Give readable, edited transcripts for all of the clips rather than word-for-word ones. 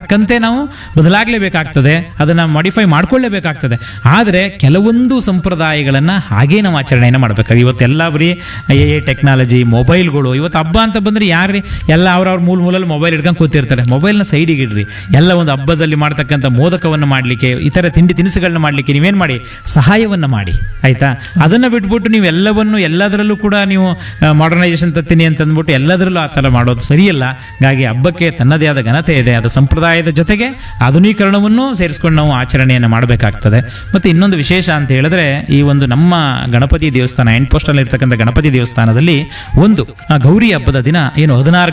ತಕ್ಕಂತೆ ನಾವು ಬದಲಾಗಲೇಬೇಕಾಗ್ತದೆ, ಅದನ್ನು ಮಾಡಿಫೈ ಮಾಡ್ಕೊಳ್ಳೇಬೇಕಾಗ್ತದೆ. ಆದರೆ ಕೆಲವೊಂದು ಸಂಪ್ರದಾಯಗಳನ್ನು ಹಾಗೇ ನಾವು ಆಚರಣೆಯನ್ನು ಮಾಡಬೇಕಾಗಿ ಇವತ್ತೆಲ್ಲ ಬರೀ ಟೆಕ್ನಾಲಜಿ ಮೊಬೈಲ್ಗಳು. ಇವತ್ತು ಹಬ್ಬ ಅಂತ ಬಂದರೆ ಯಾರ್ರಿ ಎಲ್ಲ ಅವ್ರವ್ರ ಮೂಲಲ್ಲಿ ಮೊಬೈಲ್ ಹಿಡ್ಕೊಂಡು ಕೂತಿರ್ತಾರೆ. ಮೊಬೈಲ್ನ ಸೈಡಿಗೆ ಇಡ್ರಿ. ಎಲ್ಲ ಒಂದು ಹಬ್ಬದಲ್ಲಿ ಮಾಡ್ತಕ್ಕಂಥ ಮೋದಕವನ್ನು ಮಾಡಲಿಕ್ಕೆ, ಇತರ ತಿಂಡಿ ತಿನಿಸುಗಳನ್ನ ಮಾಡಲಿಕ್ಕೆ ನೀವೇನು ಮಾಡಿ, ಸಹಾಯವನ್ನು ಮಾಡಿ, ಆಯಿತಾ? ಅದನ್ನು ಬಿಟ್ಬಿಟ್ಟು ನೀವು ಎಲ್ಲದರಲ್ಲೂ ಕೂಡ ನೀವು ಮಾಡರ್ನೈಸೇಷನ್ ತತ್ತೀನಿ ಅಂತ ಅಂದ್ಬಿಟ್ಟು ಎಲ್ಲದರಲ್ಲೂ ಆ ಥರ ಮಾಡೋದು ಸರಿಯಲ್ಲ. ಹಾಗಾಗಿ ಹಬ್ಬಕ್ಕೆ ತನ್ನದೇ ಆದ ಘನತೆ ಇದೆ. ಅದು ಸಂಪ್ರದಾಯದ ಜೊತೆಗೆ ಆಧುನೀಕರಣವನ್ನು ಸೇರಿಸ್ಕೊಂಡು ನಾವು ಆಚರಣೆಯನ್ನು ಮಾಡಬೇಕಾಗ್ತದೆ. ಮತ್ತು ಇನ್ನೊಂದು ವಿಶೇಷ ಅಂತ ಹೇಳಿದ್ರೆ, ಈ ಒಂದು ನಮ್ಮ ಗಣಪತಿ ದೇವಸ್ಥಾನ ಎಂಡ್ ಪೋಸ್ಟಲ್ಲಿ ಇರ್ತಕ್ಕಂಥ ಗಣಪತಿ ದೇವಸ್ಥಾನದಲ್ಲಿ ಒಂದು ಗೌರಿ ಹಬ್ಬದ ದಿನ ಏನು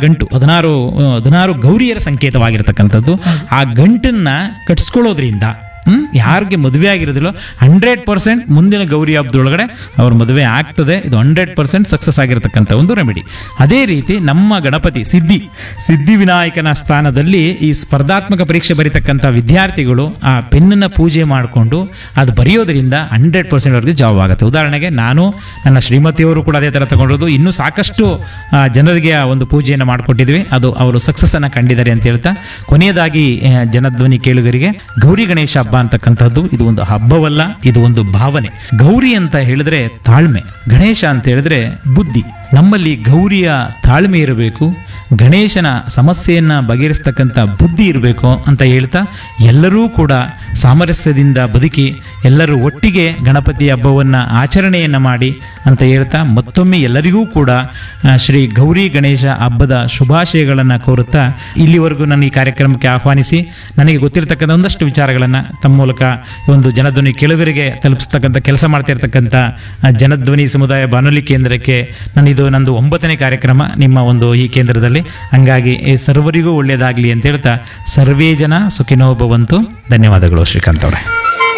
16 ಗೌರಿಯರ ಸಂಕೇತವಾಗಿರ್ತಕ್ಕಂಥದ್ದು. ಆ ಗಂಟನ್ನ ಕಟ್ಸ್ಕೊಳ್ಳೋದ್ರಿಂದ ಯಾರಿಗೆ ಮದುವೆ ಆಗಿರೋದಿಲ್ಲೋ 100% ಮುಂದಿನ ಗೌರಿ ಹಬ್ಬದೊಳಗಡೆ ಅವ್ರ ಮದುವೆ ಆಗ್ತದೆ. ಇದು 100% ಸಕ್ಸಸ್ ಆಗಿರತಕ್ಕಂಥ ಒಂದು ರೆಮಿಡಿ. ಅದೇ ರೀತಿ ನಮ್ಮ ಗಣಪತಿ ಸಿದ್ಧಿ ವಿನಾಯಕನ ಸ್ಥಾನದಲ್ಲಿ ಈ ಸ್ಪರ್ಧಾತ್ಮಕ ಪರೀಕ್ಷೆ ಬರೀತಕ್ಕಂಥ ವಿದ್ಯಾರ್ಥಿಗಳು ಆ ಪೆನ್ನನ್ನು ಪೂಜೆ ಮಾಡಿಕೊಂಡು ಅದು ಬರೆಯೋದ್ರಿಂದ 100% ಅವ್ರಿಗೆ ಜಾಬ್ ಆಗುತ್ತೆ. ಉದಾಹರಣೆಗೆ ನಾನು, ನನ್ನ ಶ್ರೀಮತಿಯವರು ಕೂಡ ಅದೇ ಥರ ತಗೊಂಡಿರೋದು. ಇನ್ನೂ ಸಾಕಷ್ಟು ಜನರಿಗೆ ಆ ಒಂದು ಪೂಜೆಯನ್ನು ಮಾಡಿಕೊಟ್ಟಿದ್ವಿ. ಅದು ಅವರು ಸಕ್ಸಸ್ಸನ್ನು ಕಂಡಿದ್ದಾರೆ ಅಂತ ಹೇಳ್ತಾ, ಕೊನೆಯದಾಗಿ ಜನಧ್ವನಿ ಕೇಳುಗರಿಗೆ ಗೌರಿ ಗಣೇಶ ಹಬ್ಬ ಅಂತಕ್ಕಂಥದ್ದು ಇದು ಒಂದು ಹಬ್ಬವಲ್ಲ, ಇದು ಒಂದು ಭಾವನೆ. ಗೌರಿ ಅಂತ ಹೇಳಿದ್ರೆ ತಾಳ್ಮೆ, ಗಣೇಶ ಅಂತ ಹೇಳಿದ್ರೆ ಬುದ್ಧಿ. ನಮ್ಮಲ್ಲಿ ಗೌರಿಯ ತಾಳ್ಮೆ ಇರಬೇಕು, ಗಣೇಶನ ಸಮಸ್ಯೆಯನ್ನು ಬಗೆಹರಿಸ್ತಕ್ಕಂಥ ಬುದ್ಧಿ ಇರಬೇಕು ಅಂತ ಹೇಳ್ತಾ, ಎಲ್ಲರೂ ಕೂಡ ಸಾಮರಸ್ಯದಿಂದ ಬದುಕಿ ಎಲ್ಲರೂ ಒಟ್ಟಿಗೆ ಗಣಪತಿ ಹಬ್ಬವನ್ನು ಆಚರಣೆಯನ್ನು ಮಾಡಿ ಅಂತ ಹೇಳ್ತಾ, ಮತ್ತೊಮ್ಮೆ ಎಲ್ಲರಿಗೂ ಕೂಡ ಶ್ರೀ ಗೌರಿ ಗಣೇಶ ಹಬ್ಬದ ಶುಭಾಶಯಗಳನ್ನು ಕೋರುತ್ತಾ, ಇಲ್ಲಿವರೆಗೂ ನನ್ನ ಈ ಕಾರ್ಯಕ್ರಮಕ್ಕೆ ಆಹ್ವಾನಿಸಿ ನನಗೆ ಗೊತ್ತಿರತಕ್ಕಂಥ ಒಂದಷ್ಟು ವಿಚಾರಗಳನ್ನು ತಮ್ಮ ಮೂಲಕ ಒಂದು ಜನಧ್ವನಿ ಕೇಳುಗರಿಗೆ ತಲುಪಿಸ್ತಕ್ಕಂಥ ಕೆಲಸ ಮಾಡ್ತಿರ್ತಕ್ಕಂಥ ಜನಧ್ವನಿ ಸಮುದಾಯ ಬಾನುಲಿ ಕೇಂದ್ರಕ್ಕೆ ಇದು ನಂದು 9ನೇ ಕಾರ್ಯಕ್ರಮ ನಿಮ್ಮ ಒಂದು ಈ ಕೇಂದ್ರದಲ್ಲಿ. ಹಂಗಾಗಿ ಸರ್ವರಿಗೂ ಒಳ್ಳೆಯದಾಗಲಿ ಅಂತ ಹೇಳ್ತಾ, ಸರ್ವೇ ಜನ ಸುಖಿನೋ ಭವಂತು. ಧನ್ಯವಾದಗಳು ಶ್ರೀಕಾಂತ್ ಅವರೇ.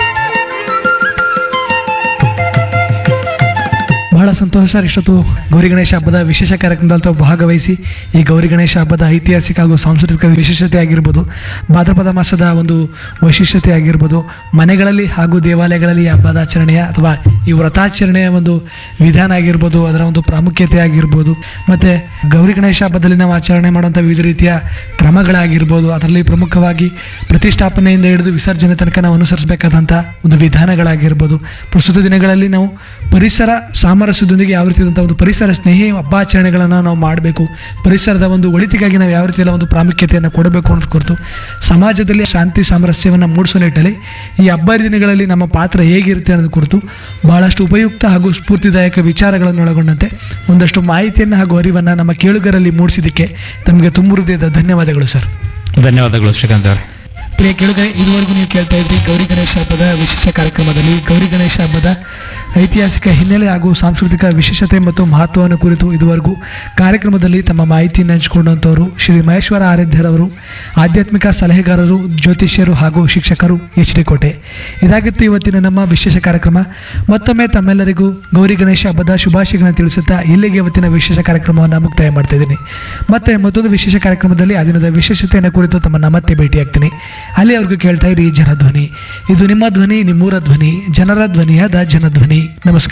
ಬಹಳ ಸಂತೋಷ ಸರ್. ಇಷ್ಟೊತ್ತು ಗೌರಿ ಗಣೇಶ ಹಬ್ಬದ ವಿಶೇಷ ಕಾರ್ಯಕ್ರಮದಲ್ಲಿ ತಾವು ಭಾಗವಹಿಸಿ ಈ ಗೌರಿ ಗಣೇಶ ಹಬ್ಬದ ಐತಿಹಾಸಿಕ ಹಾಗೂ ಸಾಂಸ್ಕೃತಿಕ ವಿಶೇಷತೆ ಆಗಿರ್ಬೋದು, ಭಾದ್ರಪದ ಮಾಸದ ಒಂದು ವೈಶಿಷ್ಟ್ಯತೆ ಆಗಿರ್ಬೋದು, ಮನೆಗಳಲ್ಲಿ ಹಾಗೂ ದೇವಾಲಯಗಳಲ್ಲಿ ಈ ಹಬ್ಬದ ಆಚರಣೆಯ ಅಥವಾ ಈ ವ್ರತಾಚರಣೆಯ ಒಂದು ವಿಧಾನ ಆಗಿರ್ಬೋದು, ಅದರ ಒಂದು ಪ್ರಾಮುಖ್ಯತೆ ಆಗಿರ್ಬೋದು, ಮತ್ತು ಗೌರಿ ಗಣೇಶ ಹಬ್ಬದಲ್ಲಿ ನಾವು ಆಚರಣೆ ಮಾಡುವಂಥ ವಿವಿಧ ರೀತಿಯ ಕ್ರಮಗಳಾಗಿರ್ಬೋದು, ಅದರಲ್ಲಿ ಪ್ರಮುಖವಾಗಿ ಪ್ರತಿಷ್ಠಾಪನೆಯಿಂದ ಹಿಡಿದು ವಿಸರ್ಜನೆ ತನಕ ನಾವು ಅನುಸರಿಸಬೇಕಾದಂಥ ಒಂದು ವಿಧಾನಗಳಾಗಿರ್ಬೋದು, ಪ್ರಸ್ತುತ ದಿನಗಳಲ್ಲಿ ನಾವು ಪರಿಸರ ಸಾಮರಸ್ಯದೊಂದಿಗೆ ಯಾವ ರೀತಿಯಾದಂಥ ಒಂದು ಪರಿಸರ ಸ್ನೇಹಿ ಹಬ್ಬಾಚರಣೆಗಳನ್ನು ನಾವು ಮಾಡಬೇಕು, ಪರಿಸರದ ಒಂದು ಒಳಿತಿಗಾಗಿ ನಾವು ಯಾವ ರೀತಿಯ ಒಂದು ಪ್ರಾಮುಖ್ಯತೆಯನ್ನು ಕೊಡಬೇಕು ಅನ್ನೋದು ಕುರಿತು, ಸಮಾಜದಲ್ಲಿ ಶಾಂತಿ ಸಾಮರಸ್ಯವನ್ನು ಮೂಡಿಸೋ ನಿಟ್ಟಲ್ಲಿ ಈ ಹಬ್ಬ ದಿನಗಳಲ್ಲಿ ನಮ್ಮ ಪಾತ್ರ ಹೇಗಿರುತ್ತೆ ಅನ್ನೋದು ಕುರಿತು ಬಹಳಷ್ಟು ಉಪಯುಕ್ತ ಹಾಗೂ ಸ್ಫೂರ್ತಿದಾಯಕ ವಿಚಾರಗಳನ್ನು ಒಳಗೊಂಡಂತೆ ಒಂದಷ್ಟು ಮಾಹಿತಿಯನ್ನು ಹಾಗೂ ಅರಿವನ್ನು ನಮ್ಮ ಕೇಳುಗರಲ್ಲಿ ಮೂಡಿಸಿದ್ದಕ್ಕೆ ತಮಗೆ ತುಂಬ ಹೃದಯದ ಧನ್ಯವಾದಗಳು ಸರ್. ಧನ್ಯವಾದಗಳು ಶ್ರೀಕಾಂತ್ ಅವರೇ. ಪ್ರಿಯ ಕೇಳುಗರೆ, ಇದುವರೆಗೂ ನೀವು ಕೇಳ್ತಾ ಇದ್ರಿ ಗೌರಿ ಗಣೇಶ ಹಬ್ಬದ ವಿಶೇಷ ಕಾರ್ಯಕ್ರಮದಲ್ಲಿ ಗೌರಿ ಗಣೇಶ ಹಬ್ಬದ ಐತಿಹಾಸಿಕ ಹಿನ್ನೆಲೆ ಹಾಗೂ ಸಾಂಸ್ಕೃತಿಕ ವಿಶೇಷತೆ ಮತ್ತು ಮಹತ್ವವನ್ನು ಕುರಿತು ಇದುವರೆಗೂ ಕಾರ್ಯಕ್ರಮದಲ್ಲಿ ತಮ್ಮ ಮಾಹಿತಿಯನ್ನು ಹಂಚಿಕೊಂಡಂಥವರು ಶ್ರೀ ಮಹೇಶ್ವರ ಆರಾಧ್ಯರವರು, ಆಧ್ಯಾತ್ಮಿಕ ಸಲಹೆಗಾರರು, ಜ್ಯೋತಿಷ್ಯರು ಹಾಗೂ ಶಿಕ್ಷಕರು, HD ಕೋಟೆ. ಇದಾಗಿತ್ತು ಇವತ್ತಿನ ನಮ್ಮ ವಿಶೇಷ ಕಾರ್ಯಕ್ರಮ. ಮತ್ತೊಮ್ಮೆ ತಮ್ಮೆಲ್ಲರಿಗೂ ಗೌರಿ ಗಣೇಶ ಹಬ್ಬದ ಶುಭಾಶಯಗಳನ್ನು ತಿಳಿಸುತ್ತಾ ಇಲ್ಲಿಗೆ ಇವತ್ತಿನ ವಿಶೇಷ ಕಾರ್ಯಕ್ರಮವನ್ನು ಮುಕ್ತಾಯ ಮಾಡ್ತಾ ಇದ್ದೀನಿ. ಮತ್ತೆ ಮತ್ತೊಂದು ವಿಶೇಷ ಕಾರ್ಯಕ್ರಮದಲ್ಲಿ ಆ ದಿನದ ವಿಶೇಷತೆಯನ್ನು ಕುರಿತು ತಮ್ಮನ್ನು ಮತ್ತೆ ಭೇಟಿಯಾಗ್ತೀನಿ. ಅಲ್ಲಿವರೆಗೂ ಕೇಳ್ತಾ ಇರಿ ಜನಧ್ವನಿ. ಇದು ನಿಮ್ಮ ಧ್ವನಿ, ನಿಮ್ಮೂರ ಧ್ವನಿ, ಜನರ ಧ್ವನಿಯಾದ ಜನಧ್ವನಿ. ನಮಸ್ಕಾರ.